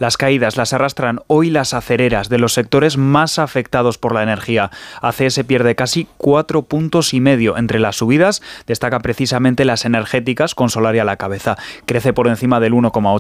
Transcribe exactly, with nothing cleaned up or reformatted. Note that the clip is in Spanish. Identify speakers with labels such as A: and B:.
A: Las caídas las arrastran hoy las acereras de los sectores más afectados por la energía. A C S pierde casi cuatro puntos y medio. Entre las subidas destacan precisamente las energéticas, con Solaria a la cabeza. Crece por encima del uno coma ocho por ciento.